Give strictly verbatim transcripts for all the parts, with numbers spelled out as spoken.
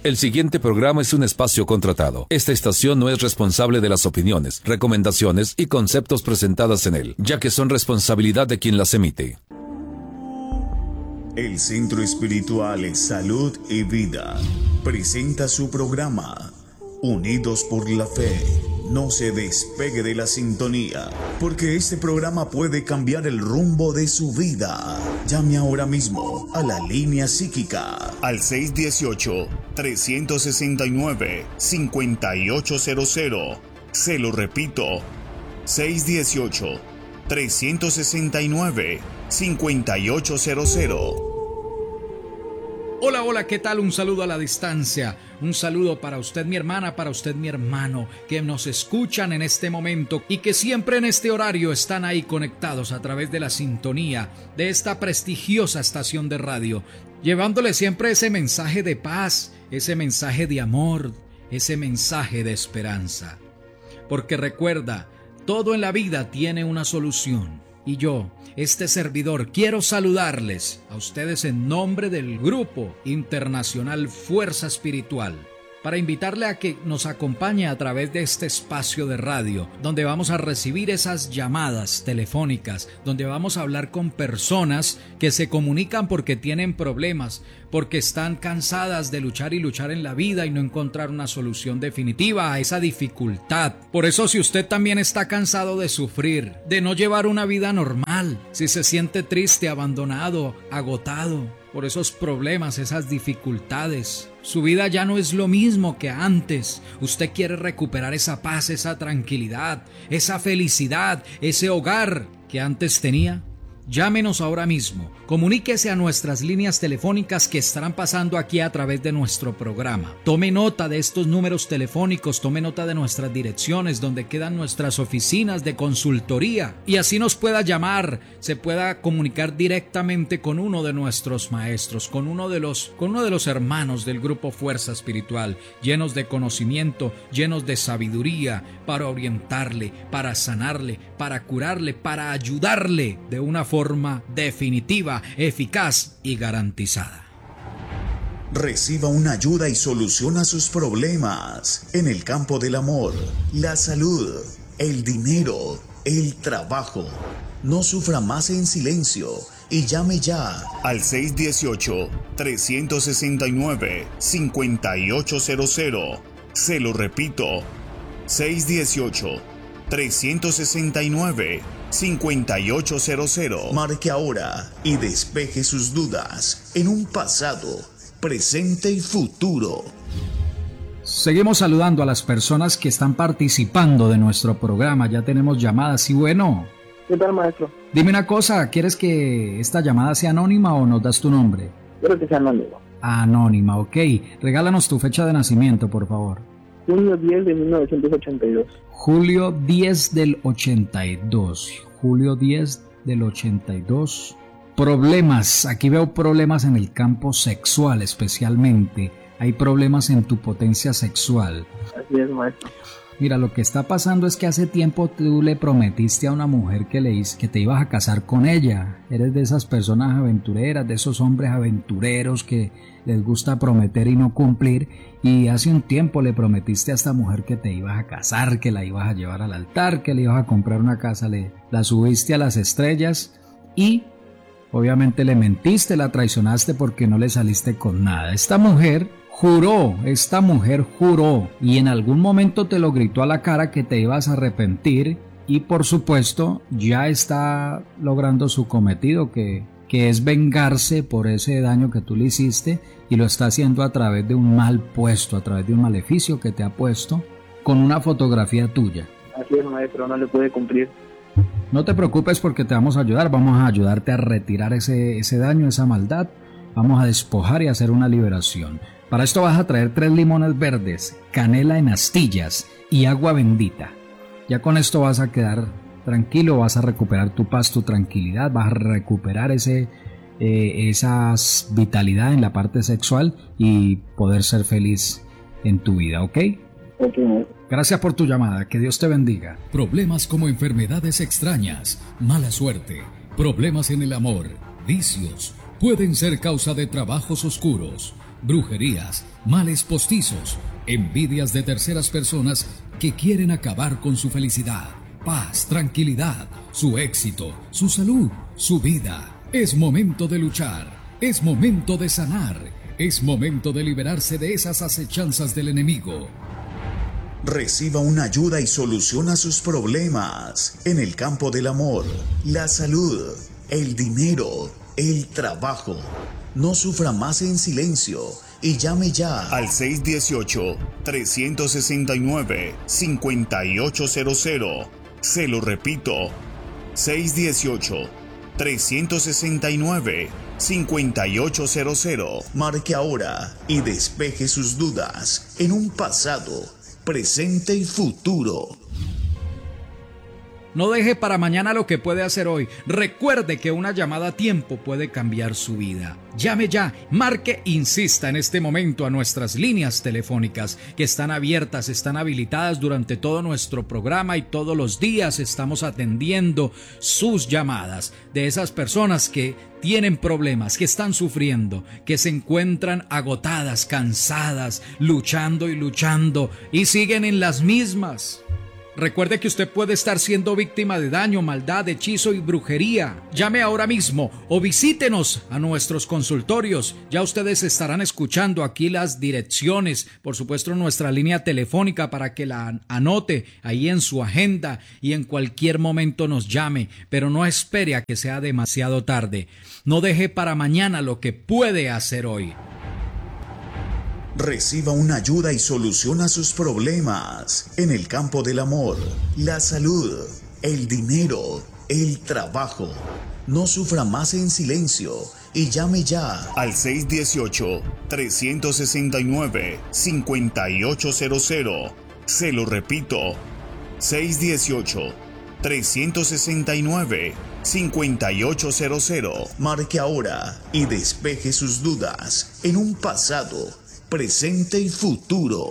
El siguiente programa es un espacio contratado. Esta estación no es responsable de las opiniones, recomendaciones y conceptos presentadas en él, ya que son responsabilidad de quien las emite. El Centro Espiritual Salud y Vida presenta su programa Unidos por la Fe. No se despegue de la sintonía, porque este programa puede cambiar el rumbo de su vida. Llame ahora mismo a la línea psíquica al seis uno ocho, tres seis nueve, cinco ocho cero cero. Se lo repito, seis uno ocho, tres seis nueve, cinco ocho cero cero. Hola, hola, ¿qué tal? Un saludo a la distancia, un saludo para usted mi hermana, para usted mi hermano, que nos escuchan en este momento y que siempre en este horario están ahí conectados a través de la sintonía de esta prestigiosa estación de radio, llevándole siempre ese mensaje de paz, ese mensaje de amor, ese mensaje de esperanza. Porque recuerda, todo en la vida tiene una solución. Y yo, este servidor, quiero saludarles a ustedes en nombre del Grupo Internacional Fuerza Espiritual, para invitarle a que nos acompañe a través de este espacio de radio, donde vamos a recibir esas llamadas telefónicas, donde vamos a hablar con personas que se comunican porque tienen problemas, porque están cansadas de luchar y luchar en la vida y no encontrar una solución definitiva a esa dificultad. Por eso, si usted también está cansado de sufrir, de no llevar una vida normal, si se siente triste, abandonado, agotado por esos problemas, esas dificultades, su vida ya no es lo mismo que antes. Usted quiere recuperar esa paz, esa tranquilidad, esa felicidad, ese hogar que antes tenía. Llámenos ahora mismo, comuníquese a nuestras líneas telefónicas que estarán pasando aquí a través de nuestro programa. Tome nota de estos números telefónicos, tome nota de nuestras direcciones donde quedan nuestras oficinas de consultoría y así nos pueda llamar, se pueda comunicar directamente con uno de nuestros maestros, con uno de los, con uno de los hermanos del Grupo Fuerza Espiritual, llenos de conocimiento, llenos de sabiduría, para orientarle, para sanarle, para curarle, para ayudarle de una forma forma definitiva, eficaz y garantizada. Reciba una ayuda y solución a sus problemas en el campo del amor, la salud, el dinero, el trabajo. No sufra más en silencio y llame ya al seis uno ocho, tres seis nueve, cinco ocho cero cero. Se lo repito, seis uno ocho, tres seis nueve, cinco ocho cero cero. Marque ahora y despeje sus dudas en un pasado, presente y futuro. Seguimos saludando a las personas que están participando de nuestro programa. Ya tenemos llamadas y bueno. ¿Qué tal, maestro? Dime una cosa, ¿quieres que esta llamada sea anónima o nos das tu nombre? Quiero que sea anónima. Anónima, ok. Regálanos tu fecha de nacimiento, por favor. Julio diez de mil novecientos ochenta y dos. Julio diez del ochenta y dos. Julio diez del ochenta y dos. Problemas. Aquí veo problemas en el campo sexual especialmente. Hay problemas en tu potencia sexual. Así es, maestro. Mira, lo que está pasando es que hace tiempo tú le prometiste a una mujer que, le, que te ibas a casar con ella. Eres de esas personas aventureras, de esos hombres aventureros que les gusta prometer y no cumplir. Y hace un tiempo le prometiste a esta mujer que te ibas a casar, que la ibas a llevar al altar, que le ibas a comprar una casa. Le, la subiste a las estrellas y obviamente le mentiste, la traicionaste porque no le saliste con nada. Esta mujer juró, esta mujer juró y en algún momento te lo gritó a la cara que te ibas a arrepentir y por supuesto ya está logrando su cometido que, que es vengarse por ese daño que tú le hiciste y lo está haciendo a través de un mal puesto, a través de un maleficio que te ha puesto con una fotografía tuya. Así es, maestro, no le puede cumplir. No te preocupes porque te vamos a ayudar, vamos a ayudarte a retirar ese, ese daño, esa maldad, vamos a despojar y hacer una liberación. Para esto vas a traer tres limones verdes, canela en astillas y agua bendita. Ya con esto vas a quedar tranquilo, vas a recuperar tu paz, tu tranquilidad, vas a recuperar ese, eh, esa vitalidad en la parte sexual y poder ser feliz en tu vida, ¿ok? Ok. Gracias por tu llamada, que Dios te bendiga. Problemas como enfermedades extrañas, mala suerte, problemas en el amor, vicios, pueden ser causa de trabajos oscuros, brujerías, males postizos, envidias de terceras personas que quieren acabar con su felicidad, paz, tranquilidad, su éxito, su salud, su vida. Es momento de luchar, es momento de sanar, es momento de liberarse de esas acechanzas del enemigo. Reciba una ayuda y solución a sus problemas en el campo del amor, la salud, el dinero, el trabajo. No sufra más en silencio y llame ya al seis uno ocho, tres seis nueve, cinco ocho cero cero. Se lo repito, seis uno ocho, tres seis nueve, cinco ocho cero cero. Marque ahora y despeje sus dudas en un pasado, presente y futuro. No deje para mañana lo que puede hacer hoy. Recuerde que una llamada a tiempo puede cambiar su vida. Llame ya, marque, insista en este momento a nuestras líneas telefónicas que están abiertas, están habilitadas durante todo nuestro programa y todos los días estamos atendiendo sus llamadas de esas personas que tienen problemas, que están sufriendo, que se encuentran agotadas, cansadas, luchando y luchando y siguen en las mismas. Recuerde que usted puede estar siendo víctima de daño, maldad, hechizo y brujería. Llame ahora mismo o visítenos a nuestros consultorios. Ya ustedes estarán escuchando aquí las direcciones, por supuesto nuestra línea telefónica para que la anote ahí en su agenda y en cualquier momento nos llame. Pero no espere a que sea demasiado tarde. No deje para mañana lo que puede hacer hoy. Reciba una ayuda y solución a sus problemas en el campo del amor, la salud, el dinero, el trabajo. No sufra más en silencio y llame ya al seis uno ocho, tres seis nueve, cinco ocho cero cero. Se lo repito, seis uno ocho, tres seis nueve, cinco ocho cero cero. Marque ahora y despeje sus dudas en un pasado, presente y futuro.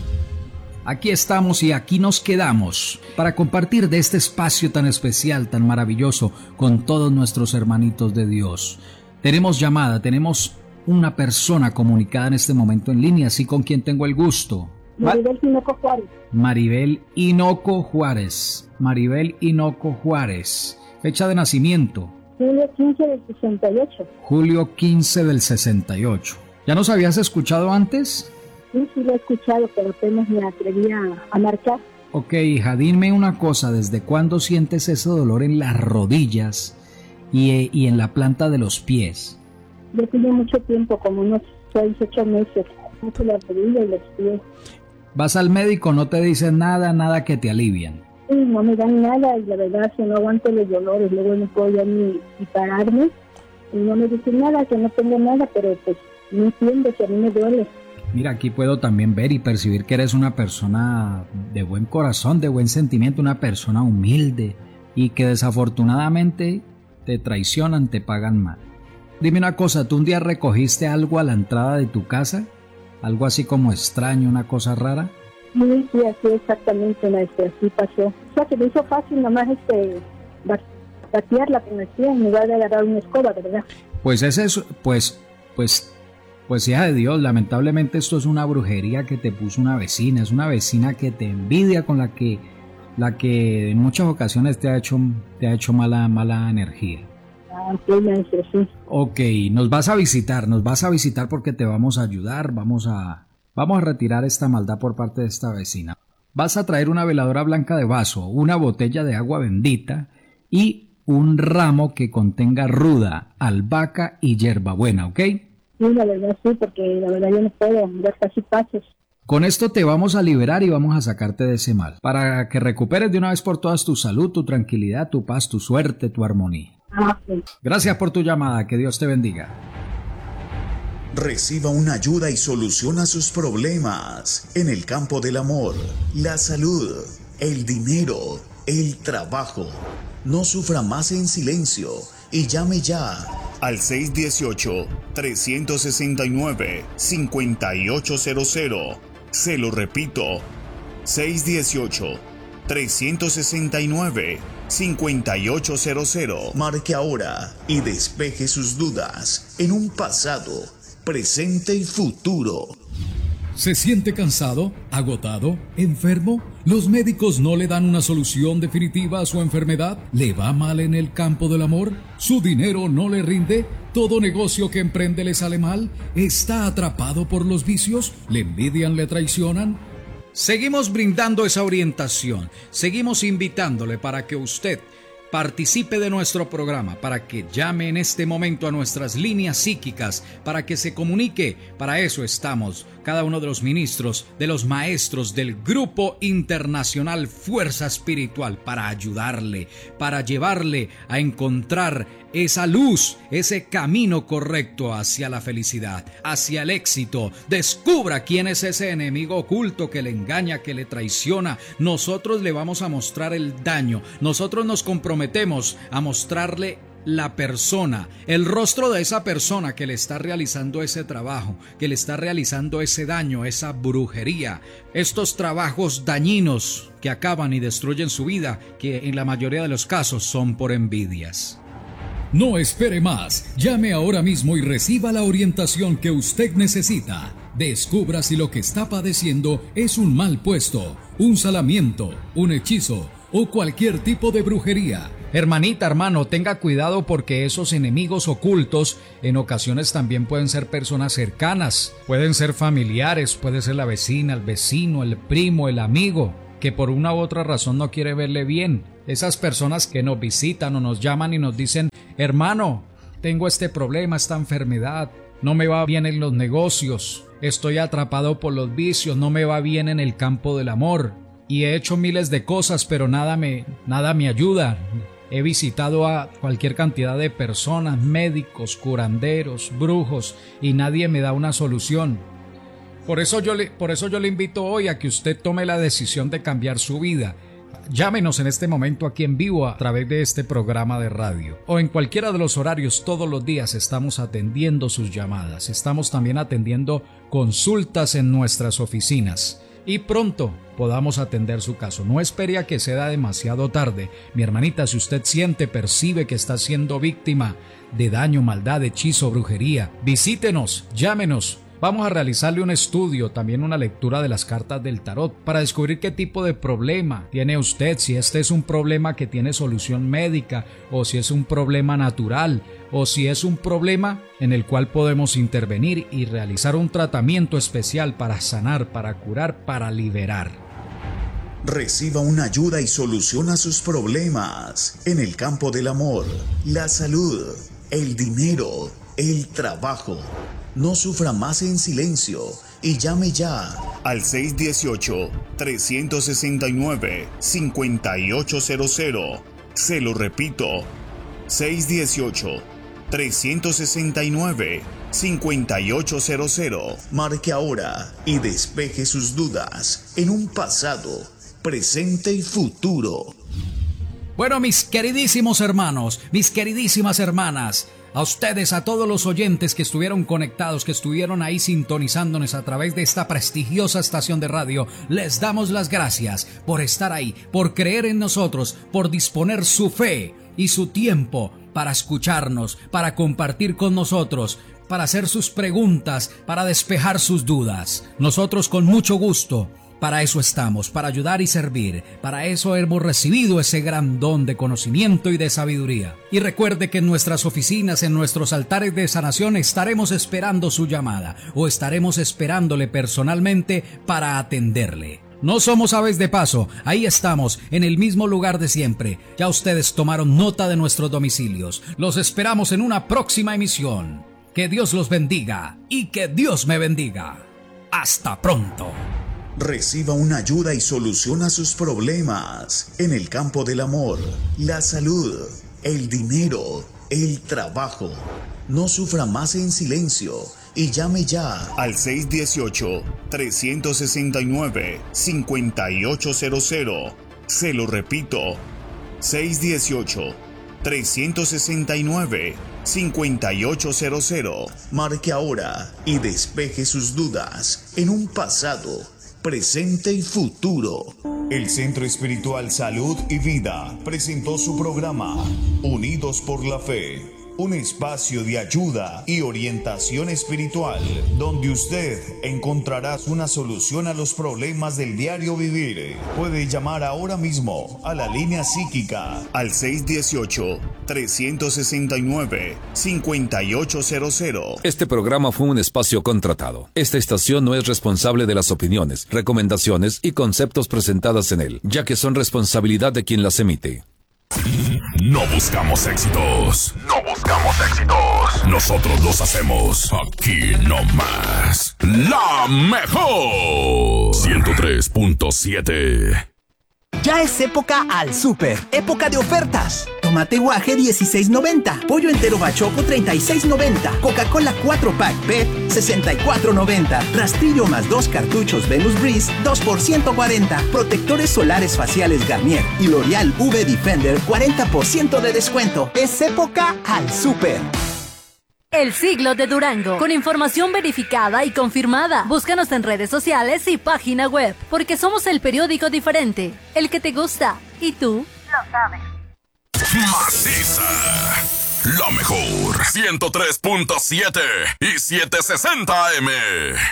Aquí estamos y aquí nos quedamos para compartir de este espacio tan especial, tan maravilloso con todos nuestros hermanitos de Dios. Tenemos llamada, tenemos una persona comunicada en este momento en línea, así con quien tengo el gusto. Maribel Hinoco Juárez. Maribel Hinoco Juárez. Maribel Hinoco Juárez. Fecha de nacimiento. Julio quince del sesenta y ocho. Julio quince del sesenta y ocho. ¿Ya nos habías escuchado antes? Sí, sí lo he escuchado, pero apenas me atreví a, a marcar. Ok, hija, dime una cosa, ¿desde cuándo sientes ese dolor en las rodillas y, y en la planta de los pies? Yo tengo mucho tiempo, como unos seis, ocho meses, mucho la rodilla y los pies. ¿Vas al médico, no te dicen nada, nada que te alivian? Sí, no me dan nada y la verdad si no aguanto los dolores, luego no puedo ya ni, ni pararme y no me dicen nada, que no tengo nada, pero pues no entiendo si a mí me duele. Mira, aquí puedo también ver y percibir que eres una persona de buen corazón, de buen sentimiento, una persona humilde y que desafortunadamente te traicionan, te pagan mal. Dime una cosa, ¿tú un día recogiste algo a la entrada de tu casa? ¿Algo así como extraño, una cosa rara? Sí, sí, así exactamente, maestro, así pasó. O sea, que me hizo fácil nomás este, batearla con el pie en lugar de agarrar una escoba, ¿verdad? Pues es eso, pues, pues... Pues hija de Dios, lamentablemente esto es una brujería que te puso una vecina, es una vecina que te envidia, con la que la que en muchas ocasiones te ha hecho te ha hecho mala mala energía. Ah, sí, maestro, sí. Ok, nos vas a visitar, nos vas a visitar porque te vamos a ayudar, vamos a vamos a retirar esta maldad por parte de esta vecina. Vas a traer una veladora blanca de vaso, una botella de agua bendita y un ramo que contenga ruda, albahaca y hierbabuena, ¿ok? Sí, la verdad sí, porque la verdad yo no puedo dar casi pasos. Con esto te vamos a liberar y vamos a sacarte de ese mal, para que recuperes de una vez por todas tu salud, tu tranquilidad, tu paz, tu suerte, tu armonía. Ah, sí. Gracias por tu llamada, que Dios te bendiga. Reciba una ayuda y solución a sus problemas en el campo del amor, la salud, el dinero, el trabajo. No sufra más en silencio y llame ya al seis uno ocho, tres seis nueve, cinco ocho cero cero. Se lo repito, seis uno ocho, tres seis nueve, cincuenta y ocho cero cero. Marque ahora y despeje sus dudas en un pasado, presente y futuro. ¿Se siente cansado, agotado, enfermo? ¿Los médicos no le dan una solución definitiva a su enfermedad? ¿Le va mal en el campo del amor? ¿Su dinero no le rinde? ¿Todo negocio que emprende le sale mal? ¿Está atrapado por los vicios? ¿Le envidian, le traicionan? Seguimos brindando esa orientación, seguimos invitándole para que usted participe de nuestro programa, para que llame en este momento a nuestras líneas psíquicas, para que se comunique. Para eso estamos, cada uno de los ministros, de los maestros del Grupo Internacional Fuerza Espiritual, para ayudarle, para llevarle a encontrar esa luz, ese camino correcto hacia la felicidad, hacia el éxito. Descubra quién es ese enemigo oculto que le engaña, que le traiciona. Nosotros le vamos a mostrar el daño. Nosotros nos comprometemos a mostrarle la persona, el rostro de esa persona que le está realizando ese trabajo, que le está realizando ese daño, esa brujería, estos trabajos dañinos que acaban y destruyen su vida, que en la mayoría de los casos son por envidias. No espere más, llame ahora mismo y reciba la orientación que usted necesita. Descubra si lo que está padeciendo es un mal puesto, un salamiento, un hechizo o cualquier tipo de brujería. Hermanita, hermano, tenga cuidado porque esos enemigos ocultos en ocasiones también pueden ser personas cercanas, pueden ser familiares, puede ser la vecina, el vecino, el primo, el amigo, que por una u otra razón no quiere verle bien. Esas personas que nos visitan o nos llaman y nos dicen: hermano, tengo este problema, esta enfermedad, no me va bien en los negocios, estoy atrapado por los vicios, no me va bien en el campo del amor y he hecho miles de cosas pero nada me, nada me ayuda. He visitado a cualquier cantidad de personas, médicos, curanderos, brujos y nadie me da una solución. Por eso yo le, por eso yo le invito hoy a que usted tome la decisión de cambiar su vida. Llámenos en este momento aquí en vivo a través de este programa de radio o en cualquiera de los horarios. Todos los días estamos atendiendo sus llamadas, estamos también atendiendo consultas en nuestras oficinas y pronto podamos atender su caso. No espere a que sea demasiado tarde. Mi hermanita, si usted siente, percibe que está siendo víctima de daño, maldad, hechizo, brujería, visítenos, llámenos. Vamos a realizarle un estudio, también una lectura de las cartas del tarot para descubrir qué tipo de problema tiene usted, si este es un problema que tiene solución médica o si es un problema natural o si es un problema en el cual podemos intervenir y realizar un tratamiento especial para sanar, para curar, para liberar. Reciba una ayuda y solución a sus problemas en el campo del amor, la salud, el dinero, el trabajo. No sufra más en silencio y llame ya al seis uno ocho, tres seis nueve, cinco ocho cero cero. Se lo repito, seis uno ocho, tres seis nueve, cinco ocho cero cero. Marque ahora y despeje sus dudas en un pasado, presente y futuro. Bueno, mis queridísimos hermanos, mis queridísimas hermanas, a ustedes, a todos los oyentes que estuvieron conectados, que estuvieron ahí sintonizándonos a través de esta prestigiosa estación de radio, les damos las gracias por estar ahí, por creer en nosotros, por disponer su fe y su tiempo para escucharnos, para compartir con nosotros, para hacer sus preguntas, para despejar sus dudas. Nosotros con mucho gusto. Para eso estamos, para ayudar y servir. Para eso hemos recibido ese gran don de conocimiento y de sabiduría. Y recuerde que en nuestras oficinas, en nuestros altares de sanación, estaremos esperando su llamada o estaremos esperándole personalmente para atenderle. No somos aves de paso, ahí estamos, en el mismo lugar de siempre. Ya ustedes tomaron nota de nuestros domicilios. Los esperamos en una próxima emisión. Que Dios los bendiga y que Dios me bendiga. Hasta pronto. Reciba una ayuda y solución a sus problemas en el campo del amor, la salud, el dinero, el trabajo. No sufra más en silencio y llame ya al seis uno ocho, tres seis nueve, cinco ocho cero cero. Se lo repito, seis uno ocho, tres seis nueve, cinco ocho cero cero. Marque ahora y despeje sus dudas en un pasado, presente y futuro. El Centro Espiritual Salud y Vida presentó su programa Unidos por la Fe, un espacio de ayuda y orientación espiritual, donde usted encontrará una solución a los problemas del diario vivir. Puede llamar ahora mismo a la línea psíquica al seis uno ocho, tres seis nueve, cinco ocho cero cero. Este programa fue un espacio contratado. Esta estación no es responsable de las opiniones, recomendaciones y conceptos presentadas en él, ya que son responsabilidad de quien las emite. No buscamos éxitos. No buscamos éxitos. Nosotros los hacemos aquí nomás. La mejor. ciento tres punto siete. Ya es época al súper, época de ofertas. Tomate guaje dieciséis noventa, pollo entero bachoco treinta y seis noventa, Coca-Cola cuatro pack P E T sesenta y cuatro noventa, rastrillo más dos cartuchos Venus Breeze dos por ciento cuarenta, protectores solares faciales Garnier y L'Oreal U V Defender cuarenta por ciento de descuento. Es época al súper. El Siglo de Durango, con información verificada y confirmada. Búscanos en redes sociales y página web, porque somos el periódico diferente, el que te gusta, y tú lo sabes. Maciza, la mejor, ciento tres punto siete y setecientos sesenta A M.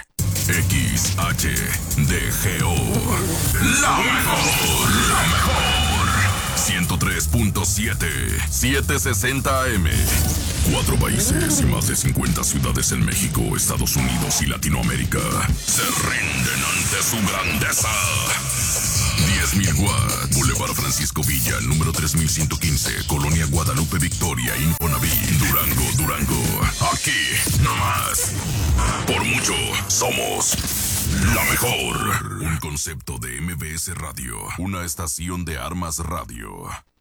X H D G O, la mejor, la mejor, ciento tres punto siete, setecientos sesenta A M. Cuatro países y más de cincuenta ciudades en México, Estados Unidos y Latinoamérica se rinden ante su grandeza. diez mil watts. Boulevard Francisco Villa, número tres mil ciento quince, Colonia Guadalupe Victoria, Infonavit, Durango, Durango. Aquí, nomás. Por mucho, somos la mejor. Un concepto de M B S Radio, una estación de Armas Radio.